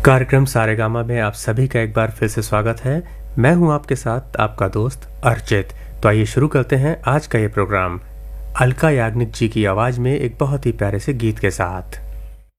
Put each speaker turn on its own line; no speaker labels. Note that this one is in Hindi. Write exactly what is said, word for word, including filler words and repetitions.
कार्यक्रम सारेगामा में आप सभी का एक बार फिर से स्वागत है। मैं हूं आपके साथ आपका दोस्त अर्चित। तो आइए शुरू करते हैं आज का ये प्रोग्राम अलका याग्निक जी की आवाज में एक बहुत ही प्यारे से गीत के साथ।